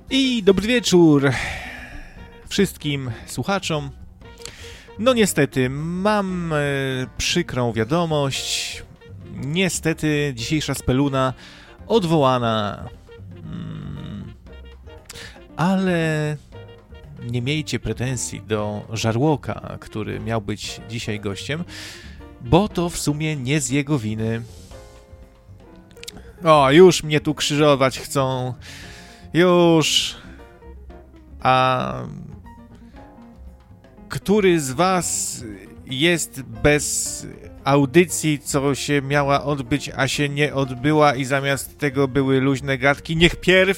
I dobry wieczór wszystkim słuchaczom. No niestety, mam przykrą wiadomość. Niestety dzisiejsza speluna odwołana. Ale nie miejcie pretensji do Żarłoka, który miał być dzisiaj gościem, bo to w sumie nie z jego winy. O, już mnie tu krzyżować chcą. Już. A który z was jest bez audycji, co się miała odbyć, a się nie odbyła i zamiast tego były luźne gadki? Niech pierw